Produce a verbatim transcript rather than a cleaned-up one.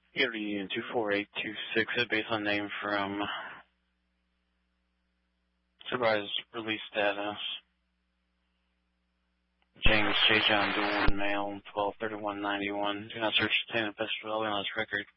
Gary Union two four eight two six, a baseline name from supervised release status. James J. John Doolin, male, twelve thirty-one ninety-one. Do not search, detain, and possess relevant on this record.